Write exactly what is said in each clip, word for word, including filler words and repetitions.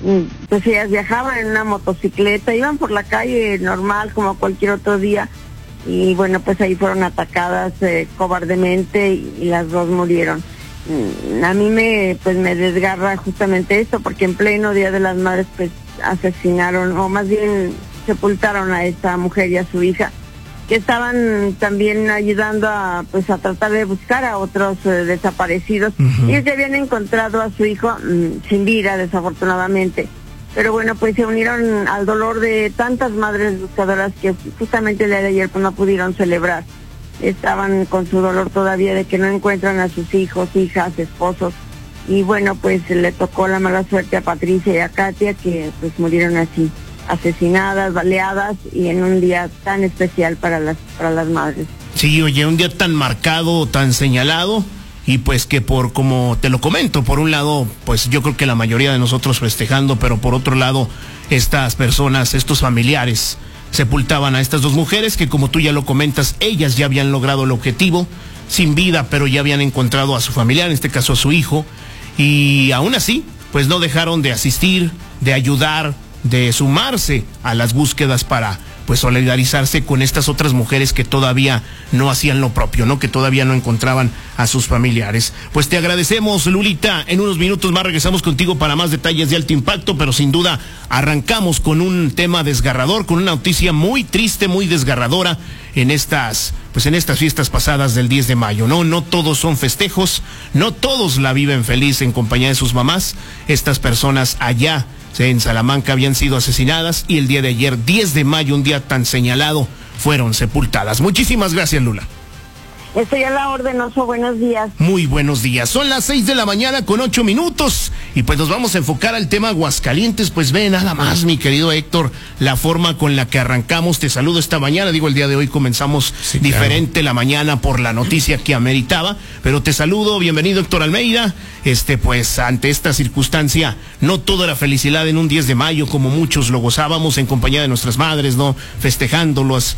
pues ellas viajaban en una motocicleta, iban por la calle normal como cualquier otro día, y bueno, pues ahí fueron atacadas eh, cobardemente y, y las dos murieron. A mí me pues me desgarra justamente esto, porque en pleno Día de las Madres pues asesinaron, o más bien sepultaron a esta mujer y a su hija, que estaban también ayudando a pues a tratar de buscar a otros eh, desaparecidos. Uh-huh. Ellos ya habían encontrado a su hijo mmm, sin vida, desafortunadamente, pero bueno, pues se unieron al dolor de tantas madres buscadoras que justamente el día de ayer pues no pudieron celebrar. Estaban con su dolor todavía de que no encuentran a sus hijos, hijas, esposos, y bueno, pues le tocó la mala suerte a Patricia y a Katia, que pues murieron así, asesinadas, baleadas, y en un día tan especial para las para las madres. Sí, oye, un día tan marcado, tan señalado, y pues que por, como te lo comento, por un lado, pues yo creo que la mayoría de nosotros festejando, pero por otro lado, estas personas, estos familiares, sepultaban a estas dos mujeres que, como tú ya lo comentas, ellas ya habían logrado el objetivo, sin vida, pero ya habían encontrado a su familiar, en este caso a su hijo, y aún así, pues no dejaron de asistir, de ayudar, de sumarse a las búsquedas para pues solidarizarse con estas otras mujeres que todavía no hacían lo propio, ¿no? Que todavía no encontraban a sus familiares. Pues te agradecemos, Lulita. En unos minutos más regresamos contigo para más detalles de alto impacto, pero sin duda arrancamos con un tema desgarrador, con una noticia muy triste, muy desgarradora en estas, pues en estas fiestas pasadas del diez de mayo, ¿no? No todos son festejos, no todos la viven feliz en compañía de sus mamás. Estas personas allá en Salamanca habían sido asesinadas y el día de ayer, diez de mayo, un día tan señalado, fueron sepultadas. Muchísimas gracias, Lula. Estoy a la orden, Oso, buenos días. Muy buenos días. Son las seis de la mañana con ocho minutos y pues nos vamos a enfocar al tema Aguascalientes. Pues ve nada más, mi querido Héctor, la forma con la que arrancamos. Te saludo esta mañana. Digo, el día de hoy comenzamos sí, diferente claro. La mañana por la noticia que ameritaba, pero te saludo. Bienvenido, Héctor Almeida. Este, pues ante esta circunstancia, no todo era felicidad en un diez de mayo, como muchos lo gozábamos en compañía de nuestras madres, ¿no? Festejándolos,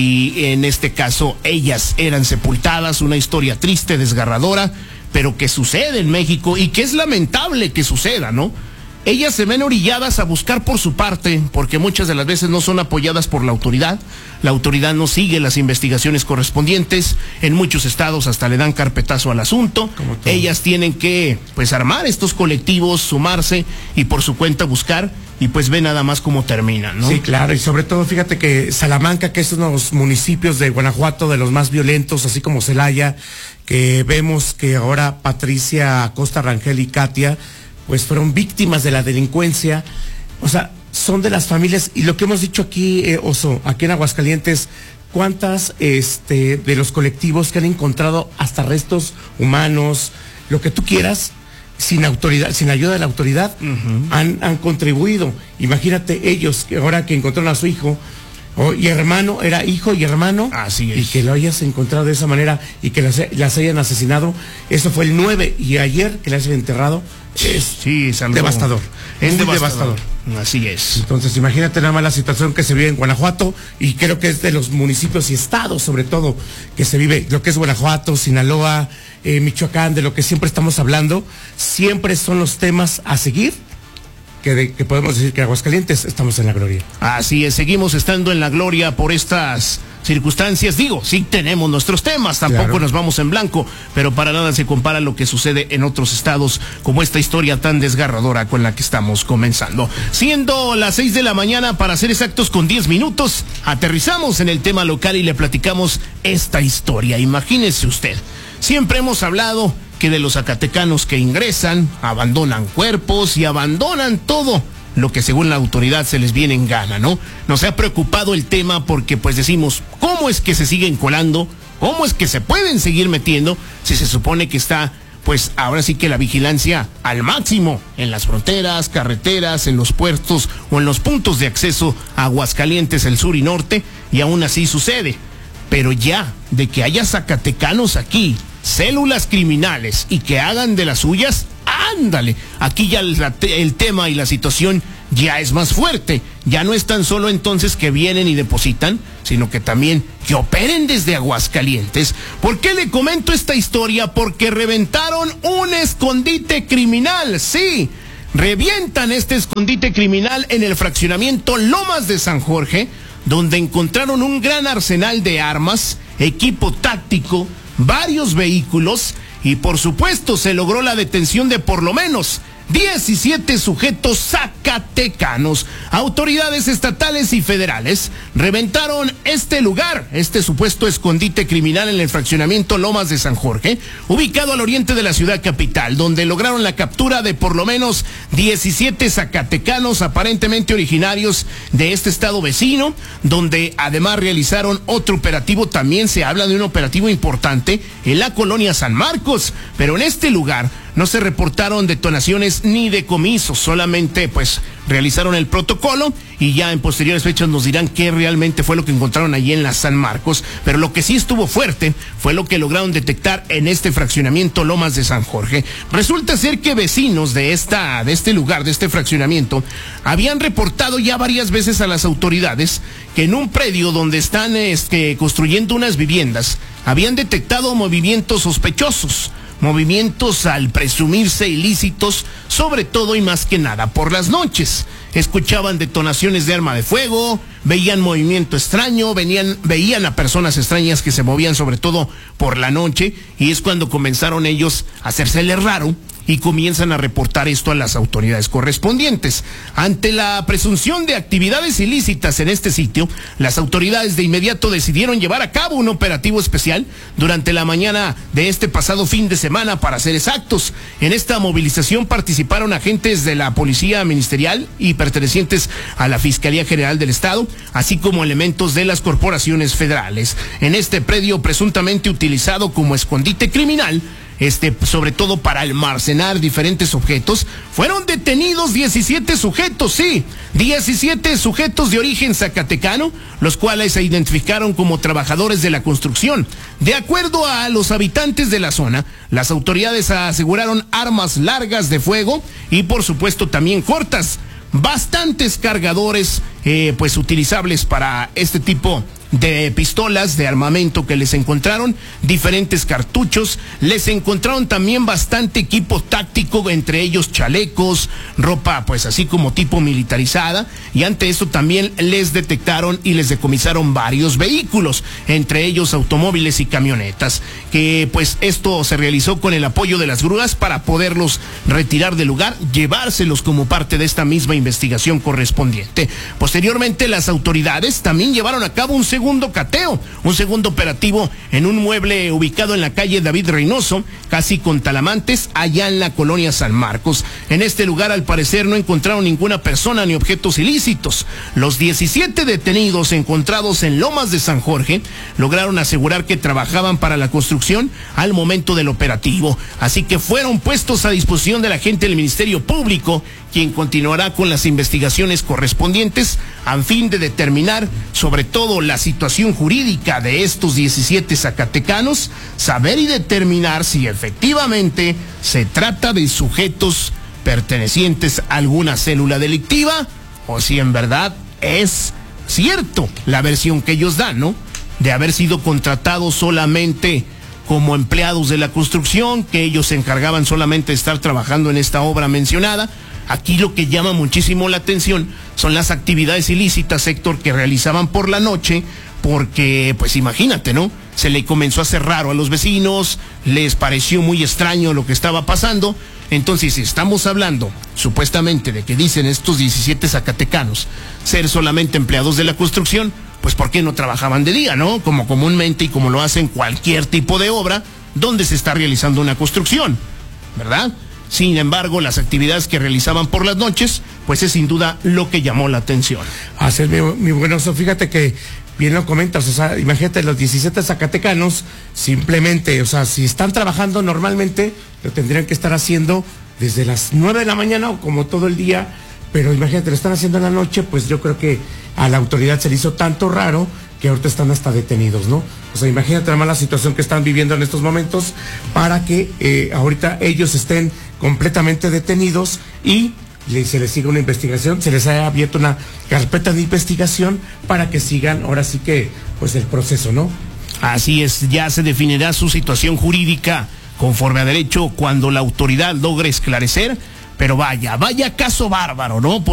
y en este caso ellas eran sepultadas. Una historia triste, desgarradora, pero que sucede en México y que es lamentable que suceda, ¿no? Ellas se ven orilladas a buscar por su parte, porque muchas de las veces no son apoyadas por la autoridad. La autoridad no sigue las investigaciones correspondientes. En muchos estados hasta le dan carpetazo al asunto. Ellas tienen que, pues, armar estos colectivos, sumarse y por su cuenta buscar, y pues ve nada más cómo terminan, ¿no? Sí, claro, y sobre todo, fíjate que Salamanca, que es uno de los municipios de Guanajuato de los más violentos, así como Celaya, que vemos que ahora Patricia Acosta Rangel y Katia pues fueron víctimas de la delincuencia. O sea, son de las familias, y lo que hemos dicho aquí, eh, Oso, aquí en Aguascalientes, cuántas este, de los colectivos que han encontrado hasta restos humanos, lo que tú quieras, sin autoridad, sin ayuda de la autoridad, uh-huh. han, han contribuido. Imagínate ellos, que ahora que encontraron a su hijo, oh, y hermano, era hijo y hermano, así es. Y que lo hayas encontrado de esa manera y que las, las hayan asesinado. Eso fue el nueve, y ayer que las hayan enterrado. Es sí, es algo devastador. Es devastador. devastador. Así es. Entonces, imagínate nada más la situación que se vive en Guanajuato, y creo que es de los municipios y estados, sobre todo, que se vive, lo que es Guanajuato, Sinaloa, eh, Michoacán, de lo que siempre estamos hablando. Siempre son los temas a seguir, que, de, que podemos decir que Aguascalientes estamos en la gloria. Así es, seguimos estando en la gloria por estas circunstancias. Digo, sí tenemos nuestros temas, tampoco claro. Nos vamos en blanco, pero para nada se compara lo que sucede en otros estados, como esta historia tan desgarradora con la que estamos comenzando. Siendo las seis de la mañana, para ser exactos con diez minutos, aterrizamos en el tema local y le platicamos esta historia. Imagínese usted, siempre hemos hablado que de los zacatecanos que ingresan, abandonan cuerpos y abandonan todo lo que según la autoridad se les viene en gana, ¿no? Nos ha preocupado el tema porque pues decimos, ¿cómo es que se siguen colando? ¿Cómo es que se pueden seguir metiendo si se supone que está, pues ahora sí que la vigilancia al máximo en las fronteras, carreteras, en los puertos o en los puntos de acceso a Aguascalientes, el sur y norte, y aún así sucede? Pero ya de que haya zacatecanos aquí, células criminales, y que hagan de las suyas, ándale, aquí ya el, el tema y la situación ya es más fuerte. Ya no es tan solo entonces que vienen y depositan, sino que también que operen desde Aguascalientes. ¿Por qué le comento esta historia? Porque reventaron un escondite criminal, sí. revientan este escondite criminal en el fraccionamiento Lomas de San Jorge, donde encontraron un gran arsenal de armas, equipo táctico, varios vehículos y por supuesto se logró la detención de por lo menos diecisiete sujetos zacatecanos. Autoridades estatales y federales reventaron este lugar, este supuesto escondite criminal en el fraccionamiento Lomas de San Jorge, ubicado al oriente de la ciudad capital, donde lograron la captura de por lo menos diecisiete zacatecanos aparentemente originarios de este estado vecino, donde además realizaron otro operativo. También se habla de un operativo importante en la colonia San Marcos, pero en este lugar no se reportaron detonaciones ni decomisos, solamente pues realizaron el protocolo y ya en posteriores fechas nos dirán qué realmente fue lo que encontraron allí en la San Marcos. Pero lo que sí estuvo fuerte fue lo que lograron detectar en este fraccionamiento Lomas de San Jorge. Resulta ser que vecinos de esta, de este lugar, de este fraccionamiento, habían reportado ya varias veces a las autoridades que en un predio donde están este, construyendo unas viviendas, habían detectado movimientos sospechosos. Movimientos al presumirse ilícitos, sobre todo y más que nada por las noches. Escuchaban detonaciones de arma de fuego, veían movimiento extraño, venían, veían a personas extrañas que se movían sobre todo por la noche, y es cuando comenzaron ellos a hacérsele raro y comienzan a reportar esto a las autoridades correspondientes. Ante la presunción de actividades ilícitas en este sitio, las autoridades de inmediato decidieron llevar a cabo un operativo especial durante la mañana de este pasado fin de semana, para ser exactos. En esta movilización participaron agentes de la Policía Ministerial y pertenecientes a la Fiscalía General del Estado, así como elementos de las corporaciones federales. En este predio presuntamente utilizado como escondite criminal, Este, sobre todo para almacenar diferentes objetos, fueron detenidos diecisiete sujetos, sí, diecisiete sujetos de origen zacatecano, los cuales se identificaron como trabajadores de la construcción. De acuerdo a los habitantes de la zona, las autoridades aseguraron armas largas de fuego y por supuesto también cortas, bastantes cargadores eh, pues utilizables para este tipo de pistolas, de armamento que les encontraron, diferentes cartuchos, les encontraron también bastante equipo táctico, entre ellos chalecos, ropa pues así como tipo militarizada, y ante eso también les detectaron y les decomisaron varios vehículos, entre ellos automóviles y camionetas, que pues esto se realizó con el apoyo de las grúas para poderlos retirar del lugar, llevárselos como parte de esta misma investigación correspondiente. Posteriormente las autoridades también llevaron a cabo un segundo segundo cateo, un segundo operativo en un mueble ubicado en la calle David Reynoso, casi con Talamantes, allá en la colonia San Marcos. En este lugar, al parecer, no encontraron ninguna persona ni objetos ilícitos. Los diecisiete detenidos encontrados en Lomas de San Jorge lograron asegurar que trabajaban para la construcción al momento del operativo, así que fueron puestos a disposición de la gente del Ministerio Público, quien continuará con las investigaciones correspondientes a fin de determinar sobre todo la situación jurídica de estos diecisiete zacatecanos, saber y determinar si efectivamente se trata de sujetos pertenecientes a alguna célula delictiva o si en verdad es cierto la versión que ellos dan, ¿no? De haber sido contratados solamente como empleados de la construcción, que ellos se encargaban solamente de estar trabajando en esta obra mencionada. Aquí lo que llama muchísimo la atención son las actividades ilícitas, Héctor, que realizaban por la noche, porque, pues imagínate, ¿no? Se le comenzó a hacer raro a los vecinos, les pareció muy extraño lo que estaba pasando. Entonces, si estamos hablando, supuestamente, de que dicen estos diecisiete zacatecanos ser solamente empleados de la construcción, pues ¿por qué no trabajaban de día, no? Como comúnmente y como lo hacen cualquier tipo de obra donde se está realizando una construcción, ¿verdad? Sin embargo, las actividades que realizaban por las noches, pues es sin duda lo que llamó la atención. Así es, mi, mi buenoso, fíjate que bien lo comentas, o sea, imagínate los diecisiete zacatecanos, simplemente, o sea, si están trabajando normalmente, lo tendrían que estar haciendo desde las nueve de la mañana o como todo el día, pero imagínate, lo están haciendo en la noche, pues yo creo que a la autoridad se le hizo tanto raro que ahorita están hasta detenidos, ¿no? O sea, imagínate además la situación que están viviendo en estos momentos para que eh, ahorita ellos estén completamente detenidos y le, se les siga una investigación, se les haya abierto una carpeta de investigación para que sigan ahora sí que, pues el proceso, ¿no? Así es, ya se definirá su situación jurídica conforme a derecho cuando la autoridad logre esclarecer pero vaya, vaya caso bárbaro, ¿no?